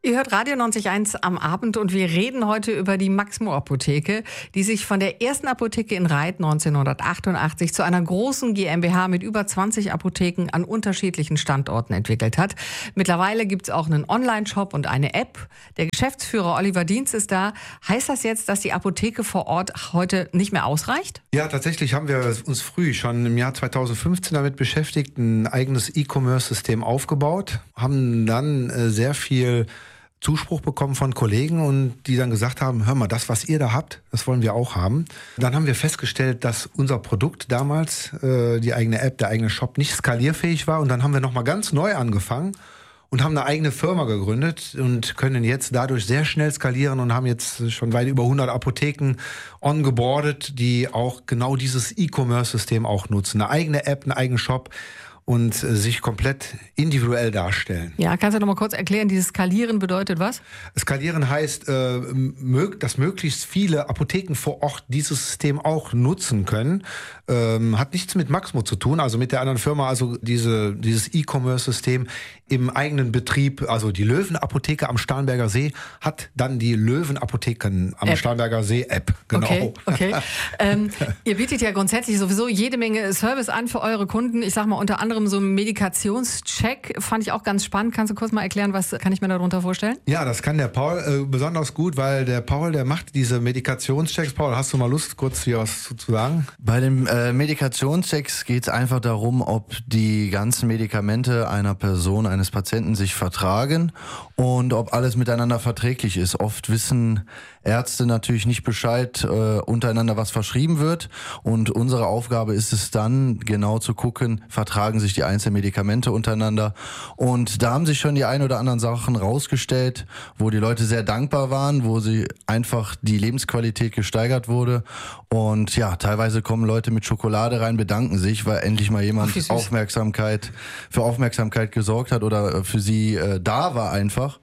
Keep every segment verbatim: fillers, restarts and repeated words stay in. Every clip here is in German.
Ihr hört Radio neunzig Komma eins am Abend und wir reden heute über die Maximo-Apotheke, die sich von der ersten Apotheke in Reit neunzehnhundertachtundachtzig zu einer großen GmbH mit über zwanzig Apotheken an unterschiedlichen Standorten entwickelt hat. Mittlerweile gibt es auch einen Online-Shop und eine App. Der Geschäftsführer Oliver Dienz ist da. Heißt das jetzt, dass die Apotheke vor Ort heute nicht mehr ausreicht? Ja, tatsächlich haben wir uns früh, schon im Jahr zweitausendfünfzehn, damit beschäftigt, ein eigenes E-Commerce-System aufgebaut, haben dann äh, sehr viel Zuspruch bekommen von Kollegen und die dann gesagt haben, hör mal, das, was ihr da habt, das wollen wir auch haben. Dann haben wir festgestellt, dass unser Produkt damals, äh, die eigene App, der eigene Shop, nicht skalierfähig war und dann haben wir nochmal ganz neu angefangen und haben eine eigene Firma gegründet und können jetzt dadurch sehr schnell skalieren und haben jetzt schon weit über hundert Apotheken ongeboardet, die auch genau dieses E-Commerce-System auch nutzen. Eine eigene App, einen eigenen Shop und äh, sich komplett individuell darstellen. Ja, kannst du noch mal kurz erklären, dieses Skalieren bedeutet was? Skalieren heißt, äh, mög- dass möglichst viele Apotheken vor Ort dieses System auch nutzen können. Ähm, hat nichts mit Maximo zu tun, also mit der anderen Firma, also diese, dieses E-Commerce-System im eigenen Betrieb, also die Löwenapotheke am Starnberger See hat dann die Löwenapotheken am App. Starnberger See App. Genau. Okay, okay. ähm, ihr bietet ja grundsätzlich sowieso jede Menge Service an für eure Kunden. Ich sag mal unter anderem so einen Medikationscheck, fand ich auch ganz spannend. Kannst du kurz mal erklären, was kann ich mir darunter vorstellen? Ja, das kann der Paul äh, besonders gut, weil der Paul, der macht diese Medikationschecks. Paul, hast du mal Lust, kurz hier was zu, zu sagen? Bei den äh, Medikationschecks geht es einfach darum, ob die ganzen Medikamente einer Person, eines Patienten sich vertragen und ob alles miteinander verträglich ist. Oft wissen Ärzte natürlich nicht Bescheid äh, untereinander, was verschrieben wird. Und unsere Aufgabe ist es dann, genau zu gucken, vertragen sich die einzelnen Medikamente untereinander. Und da haben sich schon die ein oder anderen Sachen rausgestellt, wo die Leute sehr dankbar waren, wo sie einfach die Lebensqualität gesteigert wurde. Und ja, teilweise kommen Leute mit Schokolade rein, bedanken sich, weil endlich mal jemand Ach, Aufmerksamkeit für Aufmerksamkeit gesorgt hat oder für sie äh, da war einfach.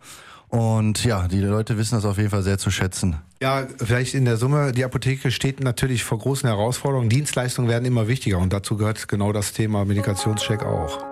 Und ja, die Leute wissen das auf jeden Fall sehr zu schätzen. Ja, vielleicht in der Summe, die Apotheke steht natürlich vor großen Herausforderungen. Dienstleistungen werden immer wichtiger und dazu gehört genau das Thema Medikationscheck auch.